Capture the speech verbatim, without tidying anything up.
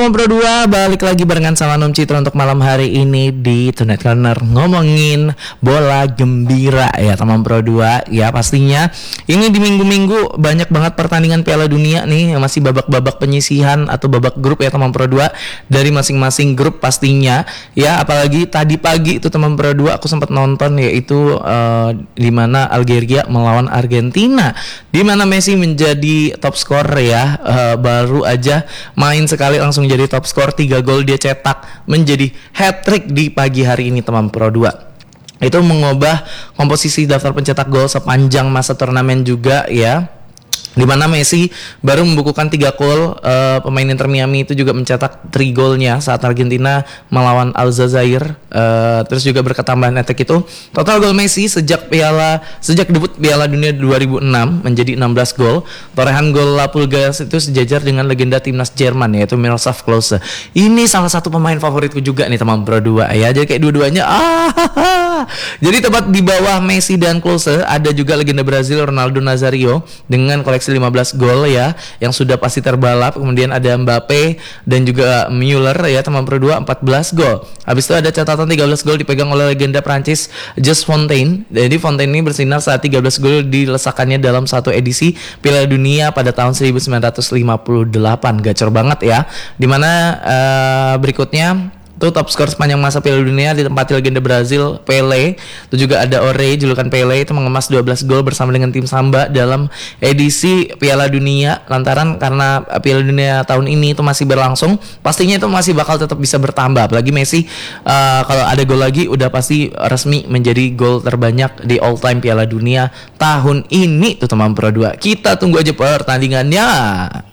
Pro dua balik lagi barengan sama Nom Citra untuk malam hari ini di Tonight Corner ngomongin bola gembira ya teman Pro dua ya. Pastinya ini di minggu-minggu banyak banget pertandingan Piala Dunia nih yang masih babak-babak penyisihan atau babak grup ya teman Pro dua dari masing-masing grup pastinya ya. Apalagi tadi pagi itu teman Pro dua aku sempat nonton yaitu uh, di mana Algeria melawan Argentina, di mana Messi menjadi top scorer ya, uh, baru aja main sekali langsung jadi top skor, tiga gol dia cetak, menjadi hat trick di pagi hari ini teman Pro dua. Itu mengubah komposisi daftar pencetak gol sepanjang masa turnamen juga ya, di mana Messi baru membukukan tiga gol. Uh, pemain Inter Miami itu juga mencetak tiga golnya saat Argentina melawan Aljazair. Uh, terus juga berketambahan attack itu total gol Messi sejak piala sejak debut Piala Dunia dua ribu enam menjadi enam belas gol. Torehan gol La Pulga itu sejajar dengan legenda timnas Jerman yaitu Miroslav Klose. Ini salah satu pemain favoritku juga nih teman Pro dua ya. Jadi kayak dua-duanya ah. Jadi tepat di bawah Messi dan Klose ada juga legenda Brazil Ronaldo Nazario dengan koleksi lima belas gol ya, yang sudah pasti terbalap. Kemudian ada Mbappe dan juga Müller ya teman Pro dua, empat belas gol. Habis itu ada catatan tiga belas gol dipegang oleh legenda Prancis Just Fontaine. Jadi Fontaine ini bersinar saat tiga belas gol dilesakannya dalam satu edisi Piala Dunia pada tahun seribu sembilan ratus lima puluh delapan. Gacor banget ya. Dimana uh, berikutnya itu top skor sepanjang masa Piala Dunia ditempati legenda Brazil Pele. Itu juga ada Ore, julukan Pele, itu mengemas dua belas gol bersama dengan tim Samba dalam edisi Piala Dunia. Lantaran karena Piala Dunia tahun ini itu masih berlangsung, pastinya itu masih bakal tetap bisa bertambah. Apalagi Messi uh, kalau ada gol lagi udah pasti resmi menjadi gol terbanyak di all time Piala Dunia tahun ini tuh teman Pro dua. Kita tunggu aja pertandingannya.